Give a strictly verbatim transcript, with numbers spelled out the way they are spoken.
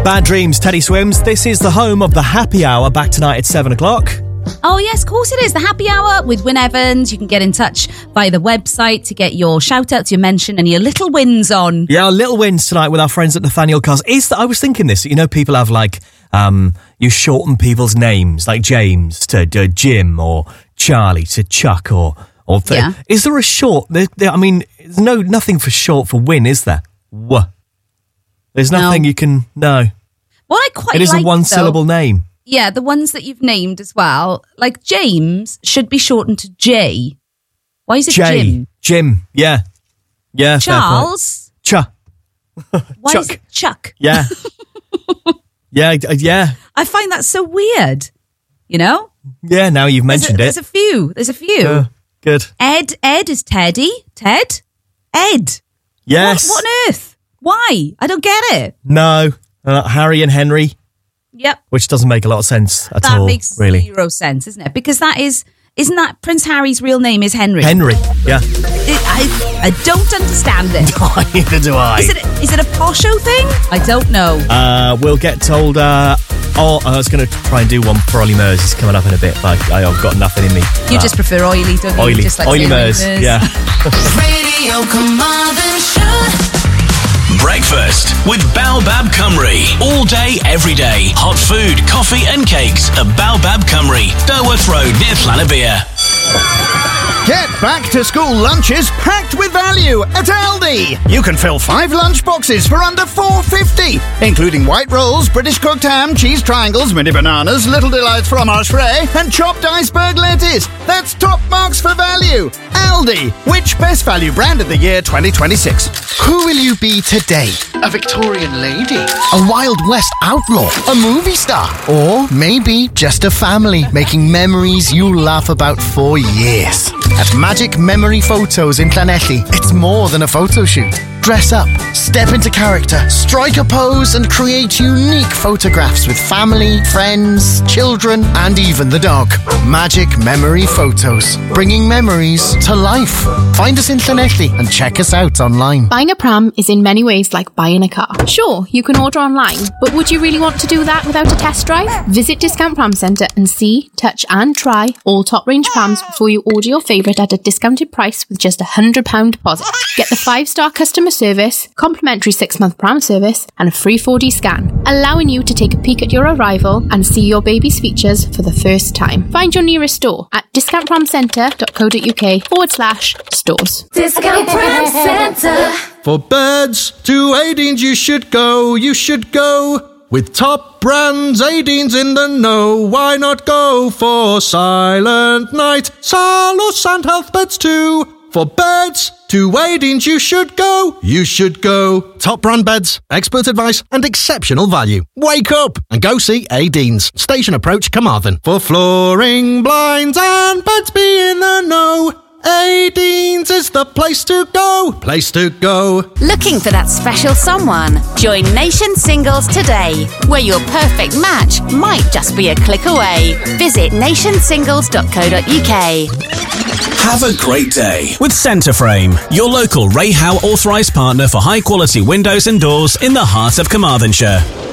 Bad Dreams, Teddy Swims. This is the home of the happy hour, back tonight at seven o'clock. Oh, yes, of course it is. The happy hour with Wyn Evans. You can get in touch via the website to get your shout-outs, your mention, and your little wins on. Yeah, our little wins tonight with our friends at Nathaniel Cars. Is that, I was thinking this, you know, people have like, um, you shorten people's names, like James to, to Jim, or Charlie to Chuck, or... or th- yeah. Is there a short, there, there, I mean, there's no, nothing for short for Wyn, is there? W. There's nothing no. you can, no. What I quite It is like, a one-syllable though, name. Yeah, the ones that you've named as well. Like James should be shortened to J. Why is it J. Jim? Jim, yeah. Yeah. Charles? Ch. Why Chuck. is it Chuck? Yeah. yeah, yeah. I find that so weird, you know? Yeah, now you've mentioned there's a, it. There's a few. There's a few. Uh, good. Ed. Ed is Teddy. Ted? Ed. Yes. What, what on earth? Why? I don't get it. No. Uh, Harry and Henry. Yep. Which doesn't make a lot of sense at that all, makes really. zero sense, isn't it? Because that is, isn't that Prince Harry's real name is Henry? Henry, yeah. It, I, I don't understand it. Neither do I. Is it, is it a posho thing? I don't know. Uh, we'll get told, uh, oh, I was going to try and do one for Ollie Murs. He's coming up in a bit, but I, I've got nothing in me. You uh, just prefer oily, don't you? Oily, just like oily Murs, yeah. Radio Carmarthenshire. Breakfast with Baobab Cymru. All day, every day. Hot food, coffee and cakes at Baobab Cymru. Derworth Road near Llanybia. Get back to school lunches packed with value at Aldi. You can fill five lunch boxes for under four fifty, including white rolls, British cooked ham, cheese triangles, mini bananas, little delights fromage frais, and chopped iceberg lettuce. That's top marks for value. Aldi, which best value brand of the year twenty twenty-six? Who will you be today? A Victorian lady? A Wild West outlaw? A movie star? Or maybe just a family making memories you'll laugh about for years. At Magic Memory Photos in Llanelli, it's more than a photo shoot. Dress up, step into character, strike a pose and create unique photographs with family, friends, children and even the dog. Magic Memory Photos, bringing memories to life. Find us in Llanelli and check us out online. Buying a pram is in many ways like buying a car. Sure, you can order online, but would you really want to do that without a test drive? Visit Discount Pram Centre and see, touch and try all top range prams before you order your favourite at a discounted price with just a one hundred pounds deposit. Get the five star customer service, complimentary six month pram service and a free four D scan, allowing you to take a peek at your arrival and see your baby's features for the first time. Find your nearest store at discountpramcentre.co.uk forward slash stores. Discount Pram Centre. For beds to Aideen's you should go, you should go. With top brands, Aideen's in the know. Why not go for Silent Night? Salos and health beds too. For beds to Aideen's you should go, you should go. Top brand beds, expert advice and exceptional value. Wake up and go see Aideen's. Station Approach, Carmarthen. For flooring, blinds and beds, be in the know. Aideen's is the place to go, place to go. Looking for that special someone? Join Nation Singles today, where your perfect match might just be a click away. Visit nation singles dot co dot uk. Have a great day with Centreframe, your local Ray Howe authorised partner for high quality windows and doors in the heart of Carmarthenshire.